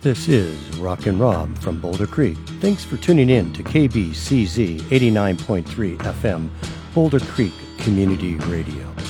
This is Rockin' Rob from Boulder Creek. Thanks for tuning in to KBCZ 89.3 FM, Boulder Creek Community Radio.